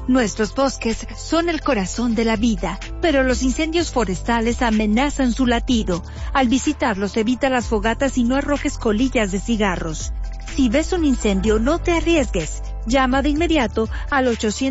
Nuestros bosques son el corazón de la vida, pero los incendios forestales amenazan su latido. Al visitarlos, evita las fogatas y no arrojes colillas de cigarros. Si ves un incendio, no te arriesgues. Llama de inmediato al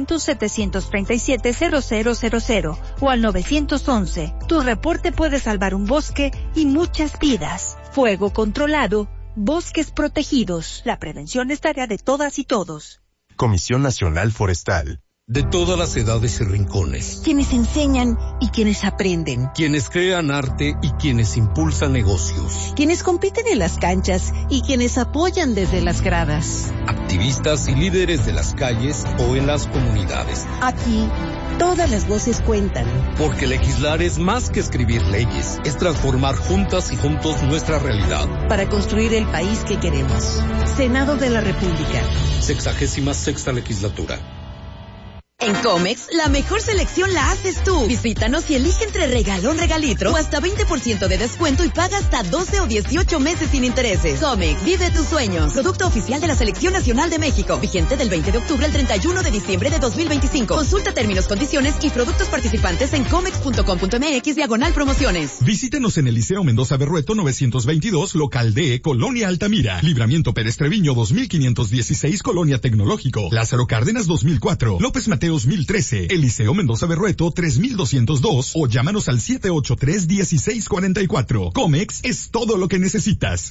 800-737-0000 o al 911. Tu reporte puede salvar un bosque y muchas vidas. Fuego controlado, bosques protegidos. La prevención es tarea de todas y todos. Comisión Nacional Forestal. De todas las edades y rincones. Quienes enseñan y quienes aprenden. Quienes crean arte y quienes impulsan negocios. Quienes compiten en las canchas y quienes apoyan desde las gradas. Activistas y líderes de las calles o en las comunidades. Aquí, todas las voces cuentan. Porque legislar es más que escribir leyes. Es transformar juntas y juntos nuestra realidad. Para construir el país que queremos. Senado de la República. 66ª legislatura. En Comex, la mejor selección la haces tú. Visítanos y elige entre regalón, regalitro o hasta 20% de descuento y paga hasta 12 o 18 meses sin intereses. Comex, vive tus sueños. Producto oficial de la Selección Nacional de México. Vigente del 20 de octubre al 31 de diciembre de 2025. Consulta términos, condiciones y productos participantes en comex.com.mx/promociones. Visítenos en el Liceo Mendoza Berrueto 922, local D, Colonia Altamira. Libramiento Pérez Treviño 2516, Colonia Tecnológico. Lázaro Cárdenas 2004. López Mateos 1013, Eliseo Mendoza Berrueto 3202 o llámanos al 783-1644. Comex es todo lo que necesitas.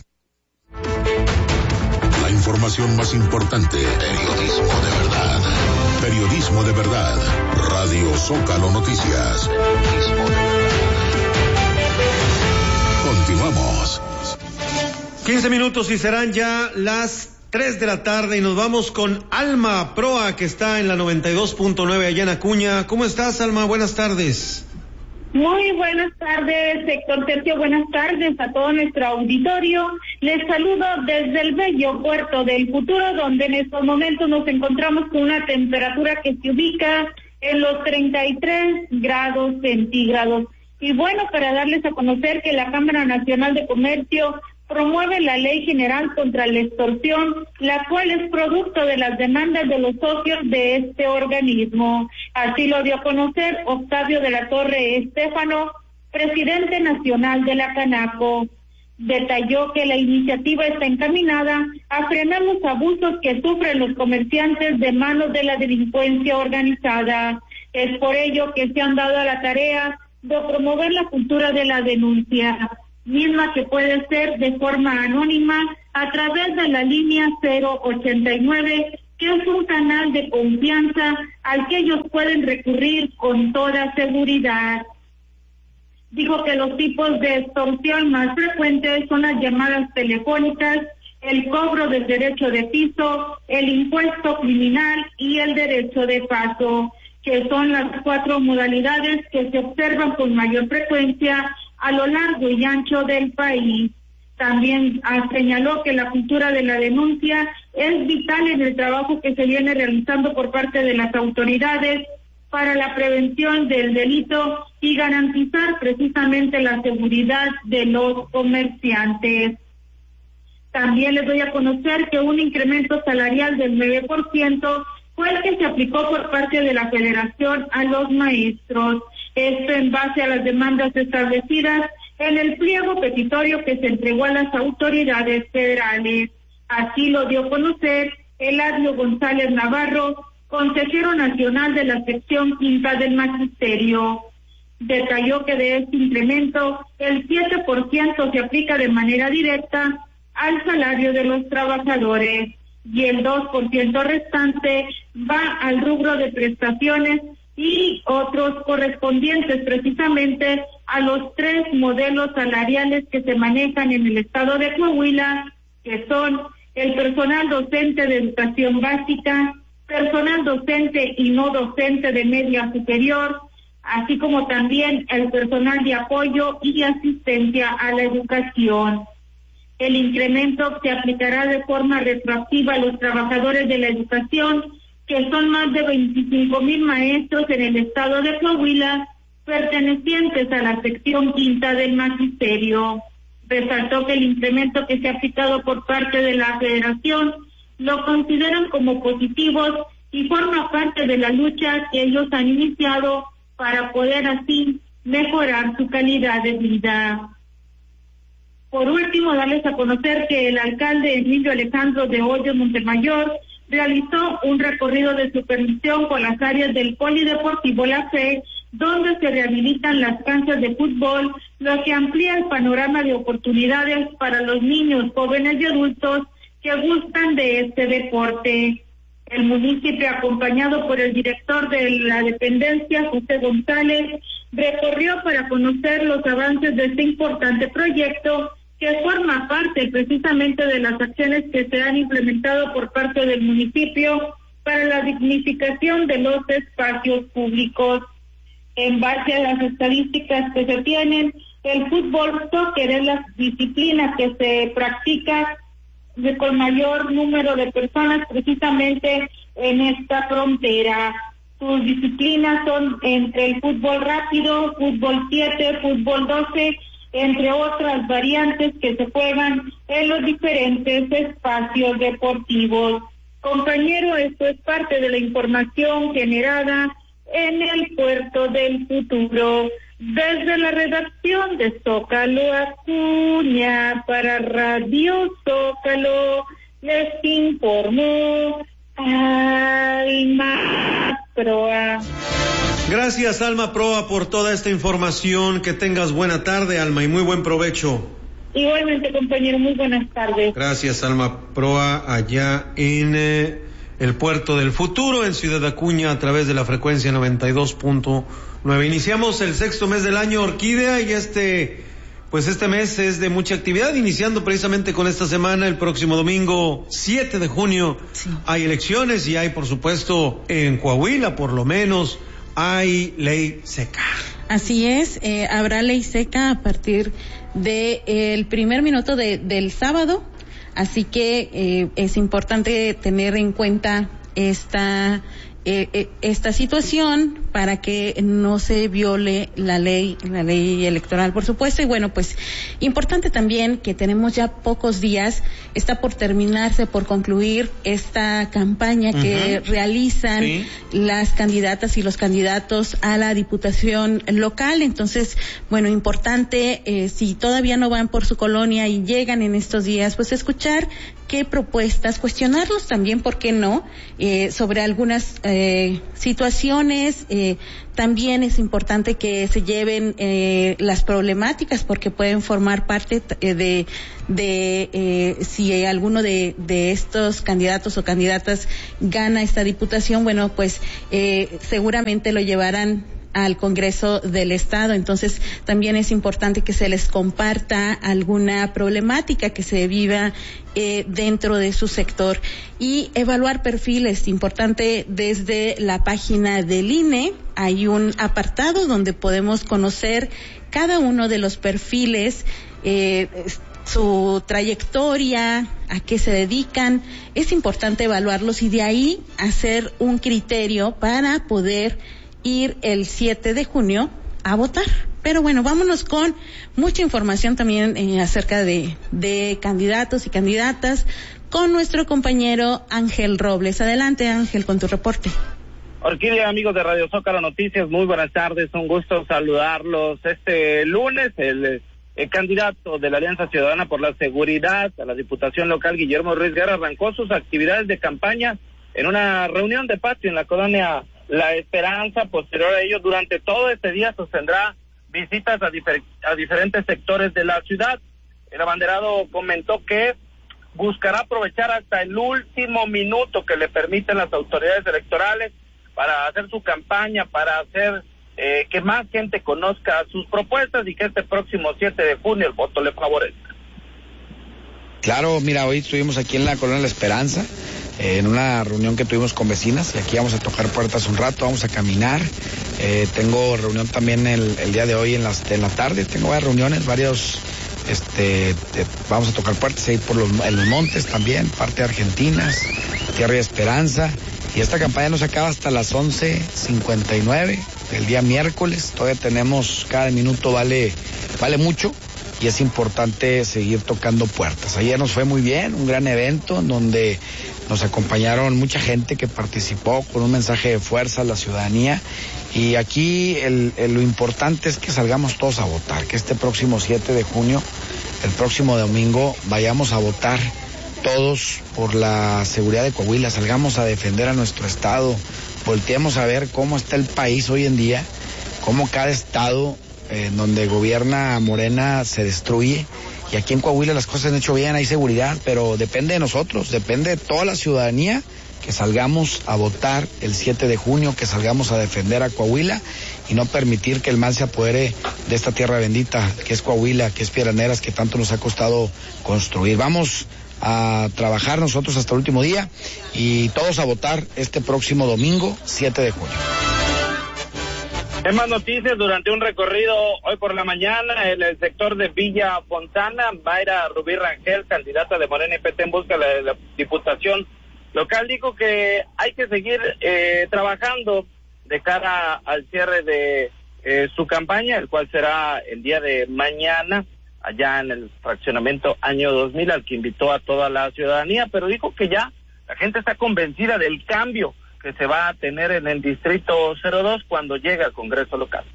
La información más importante, periodismo de verdad. Periodismo de verdad. Radio Zócalo Noticias. Periodismo de verdad. Continuamos. 15 minutos y serán ya las 3 de la tarde y nos vamos con Alma Proa, que está en la 92.9 allá en Acuña. ¿Cómo estás, Alma? Buenas tardes. Muy buenas tardes, Héctor Sergio. Buenas tardes a todo nuestro auditorio. Les saludo desde el bello puerto del Futuro, donde en estos momentos nos encontramos con una temperatura que se ubica en los 33 grados centígrados. Y bueno, para darles a conocer que la Cámara Nacional de Comercio promueve la Ley General contra la Extorsión, la cual es producto de las demandas de los socios de este organismo. Así lo dio a conocer Octavio de la Torre Estéfano, presidente nacional de la Canaco. Detalló que la iniciativa está encaminada a frenar los abusos que sufren los comerciantes de manos de la delincuencia organizada. Es por ello que se han dado a la tarea de promover la cultura de la denuncia, misma que puede ser de forma anónima a través de la línea 089, que es un canal de confianza al que ellos pueden recurrir con toda seguridad. Dijo que los tipos de extorsión más frecuentes son las llamadas telefónicas, el cobro del derecho de piso, el impuesto criminal y el derecho de paso, que son las 4 modalidades que se observan con mayor frecuencia a lo largo y ancho del país. También señaló que la cultura de la denuncia es vital en el trabajo que se viene realizando por parte de las autoridades para la prevención del delito y garantizar precisamente la seguridad de los comerciantes. También les doy a conocer que un incremento salarial del 9% fue el que se aplicó por parte de la Federación a los maestros. Esto en base a las demandas establecidas en el pliego petitorio que se entregó a las autoridades federales. Así lo dio a conocer Eladio González Navarro, consejero nacional de la sección quinta del Magisterio. Detalló que de este incremento, el 7% se aplica de manera directa al salario de los trabajadores y el 2% restante va al rubro de prestaciones y otros correspondientes precisamente a los 3 modelos salariales que se manejan en el estado de Coahuila, que son el personal docente de educación básica, personal docente y no docente de media superior, así como también el personal de apoyo y asistencia a la educación. El incremento se aplicará de forma retroactiva a los trabajadores de la educación, que son más de 25,000 maestros en el estado de Coahuila, pertenecientes a la sección quinta del Magisterio. Resaltó que el incremento que se ha aplicado por parte de la Federación lo consideran como positivos y forma parte de la lucha que ellos han iniciado para poder así mejorar su calidad de vida. Por último, darles a conocer que el alcalde Emilio Alejandro de Hoyos Montemayor realizó un recorrido de supervisión con las áreas del Polideportivo La Fe, donde se rehabilitan las canchas de fútbol, lo que amplía el panorama de oportunidades para los niños, jóvenes y adultos que gustan de este deporte. El municipio, acompañado por el director de la dependencia, José González, recorrió para conocer los avances de este importante proyecto que forma parte precisamente de las acciones que se han implementado por parte del municipio para la dignificación de los espacios públicos. En base a las estadísticas que se tienen, el fútbol soccer es la disciplina que se practica con mayor número de personas precisamente en esta frontera. Sus disciplinas son entre el fútbol rápido, fútbol 7, fútbol 12, entre otras variantes que se juegan en los diferentes espacios deportivos. Compañero, esto es parte de la información generada en el Puerto del Futuro. Desde la redacción de Zócalo Acuña para Radio Zócalo, les informó Alma Proa. Gracias, Alma Proa, por toda esta información. Que tengas buena tarde, Alma, y muy buen provecho. Igualmente, compañero, muy buenas tardes. Gracias, Alma Proa, allá en el Puerto del Futuro, en Ciudad Acuña, a través de la frecuencia 92.9. Iniciamos el 6º mes del año, Orquídea, y este mes es de mucha actividad, iniciando precisamente con esta semana. El próximo domingo 7 de junio hay elecciones, y hay, por supuesto, en Coahuila, por lo menos, hay ley seca. Así es, habrá ley seca a partir del primer minuto del sábado, así que es importante tener en cuenta esta situación para que no se viole la ley electoral, por supuesto. Y bueno, pues importante también que tenemos ya pocos días, está por terminarse, por concluir esta campaña que realizan las candidatas y los candidatos a la diputación local. Entonces, bueno, importante, si todavía no van por su colonia y llegan en estos días, pues escuchar qué propuestas, cuestionarlos también, ¿por qué no?, sobre algunas situaciones. También es importante que se lleven las problemáticas, porque pueden formar parte de si alguno de estos candidatos o candidatas gana esta diputación, bueno, pues seguramente lo llevarán al Congreso del Estado. Entonces también es importante que se les comparta alguna problemática que se viva dentro de su sector, y evaluar perfiles. Importante, desde la página del INE hay un apartado donde podemos conocer cada uno de los perfiles, su trayectoria, a qué se dedican. Es importante evaluarlos y de ahí hacer un criterio para poder ir el 7 de junio a votar. Pero bueno, vámonos con mucha información también acerca de candidatos y candidatas con nuestro compañero Ángel Robles. Adelante, Ángel, con tu reporte. Orquídea, amigos de Radio Zócalo Noticias, muy buenas tardes, un gusto saludarlos. Este lunes, el candidato de la Alianza Ciudadana por la Seguridad a la Diputación Local, Guillermo Ruiz Guerra, arrancó sus actividades de campaña en una reunión de patio en la colonia La Esperanza. Posterior a ello, durante todo este día sostendrá visitas a diferentes sectores de la ciudad. El abanderado comentó que buscará aprovechar hasta el último minuto que le permiten las autoridades electorales para hacer su campaña, para hacer que más gente conozca sus propuestas y que este próximo 7 de junio el voto le favorezca. Claro, mira, hoy estuvimos aquí en la colonia La Esperanza, en una reunión que tuvimos con vecinas, y aquí vamos a tocar puertas un rato, vamos a caminar. Tengo reunión también el día de hoy en la tarde, tengo varias reuniones, vamos a tocar puertas ahí en los montes también, parte de Argentinas, Tierra de Esperanza, y esta campaña nos acaba hasta las 11:59 del día miércoles. Todavía tenemos, cada minuto vale mucho, y es importante seguir tocando puertas. Ayer nos fue muy bien, un gran evento en donde nos acompañaron mucha gente que participó con un mensaje de fuerza a la ciudadanía, y aquí lo importante es que salgamos todos a votar, que este próximo 7 de junio, el próximo domingo, vayamos a votar todos por la seguridad de Coahuila, salgamos a defender a nuestro estado, volteemos a ver cómo está el país hoy en día, cómo cada estado en donde gobierna Morena se destruye, y aquí en Coahuila las cosas se han hecho bien, hay seguridad, pero depende de nosotros, depende de toda la ciudadanía, que salgamos a votar el 7 de junio, que salgamos a defender a Coahuila y no permitir que el mal se apodere de esta tierra bendita que es Coahuila, que es Piedras Negras, que tanto nos ha costado construir. Vamos a trabajar nosotros hasta el último día y todos a votar este próximo domingo 7 de junio. En más noticias, durante un recorrido hoy por la mañana en el sector de Villa Fontana, Mayra Rubí Rangel, candidata de Morena y PT en busca de la diputación local, dijo que hay que seguir trabajando de cara al cierre de su campaña, el cual será el día de mañana, allá en el fraccionamiento Año 2000, al que invitó a toda la ciudadanía, pero dijo que ya la gente está convencida del cambio que se va a tener en el distrito 02 cuando llegue al Congreso local.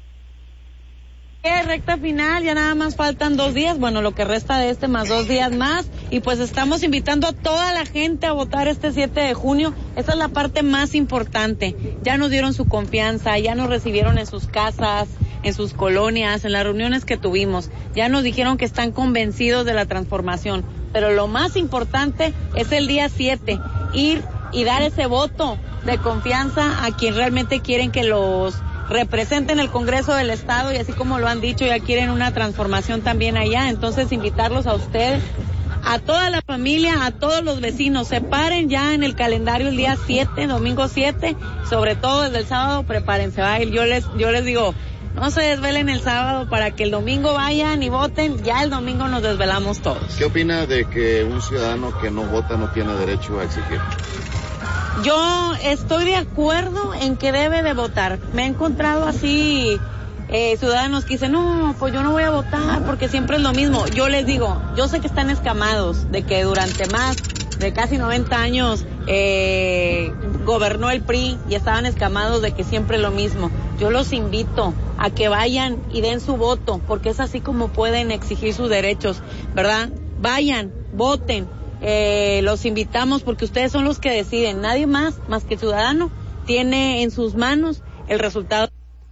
Recta final, ya nada más faltan 2 días, bueno, lo que resta de este más 2 días más, y pues estamos invitando a toda la gente a votar este 7 de junio, esa es la parte más importante, ya nos dieron su confianza, ya nos recibieron en sus casas, en sus colonias, en las reuniones que tuvimos, ya nos dijeron que están convencidos de la transformación, pero lo más importante es el día 7, ir y dar ese voto de confianza a quien realmente quieren que los representen el Congreso del Estado, y así como lo han dicho, ya quieren una transformación también allá. Entonces invitarlos a ustedes, a toda la familia, a todos los vecinos, se paren ya en el calendario el día 7, domingo 7, sobre todo desde el sábado, prepárense, ¿va? Yo les digo, no se desvelen el sábado para que el domingo vayan y voten, ya el domingo nos desvelamos todos. ¿Qué opina de que un ciudadano que no vota no tiene derecho a exigir? Yo estoy de acuerdo en que debe de votar. Me he encontrado así ciudadanos que dicen, no, pues yo no voy a votar porque siempre es lo mismo. Yo les digo, yo sé que están escamados de que durante más de casi 90 años gobernó el PRI y estaban escamados de que siempre es lo mismo. Yo los invito a que vayan y den su voto, porque es así como pueden exigir sus derechos, ¿verdad? Vayan, voten. Los invitamos porque ustedes son los que deciden, nadie más que el ciudadano tiene en sus manos el resultado.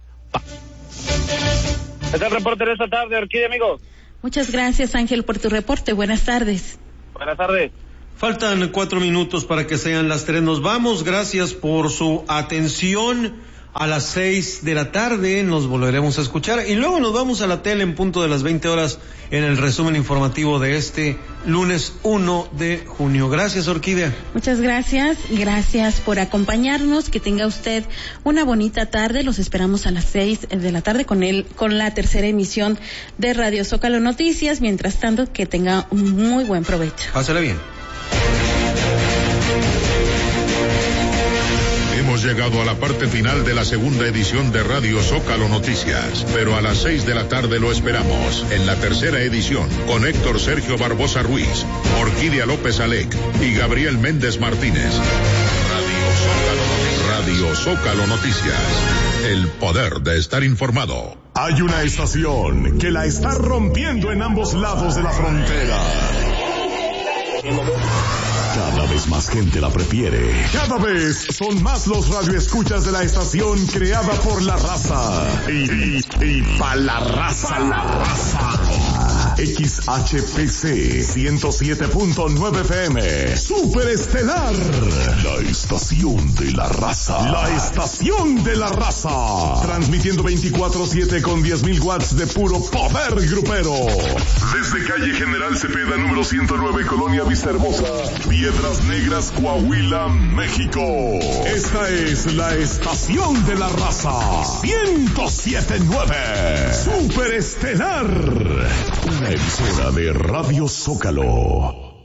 Este es el reporte de esta tarde, Orquídea, amigos. Muchas gracias, Ángel, por tu reporte. Buenas tardes. Buenas tardes. Faltan 4 minutos para que sean las 3. Nos vamos, gracias por su atención. A las 6 de la tarde nos volveremos a escuchar y luego nos vamos a la tele en punto de las 20 horas en el resumen informativo de este lunes 1 de junio. Gracias, Orquídea. Muchas gracias por acompañarnos, que tenga usted una bonita tarde. Los esperamos a las 6 de la tarde con la tercera emisión de Radio Zócalo Noticias. Mientras tanto, que tenga un muy buen provecho. Pásala bien. Hemos llegado a la parte final de la segunda edición de Radio Zócalo Noticias, pero a las 6 de la tarde lo esperamos en la tercera edición con Héctor Sergio Barbosa Ruiz, Orquídea López Alec y Gabriel Méndez Martínez. Radio Zócalo Noticias, el poder de estar informado. Hay una estación que la está rompiendo en ambos lados de la frontera. Cada vez más gente la prefiere. Cada vez son más los radioescuchas de la estación creada por la raza. Y pa' la raza. XHPC 107.9 FM. Superestelar. La estación de la raza. La estación de la raza. Transmitiendo 24/7 con 10,000 watts de puro poder grupero. Desde calle General Cepeda, número 109, Colonia Vista Hermosa, Piedras Negras, Coahuila, México. Esta es la estación de la raza. 107.9. Superestelar. Una emisora de Radio Zócalo.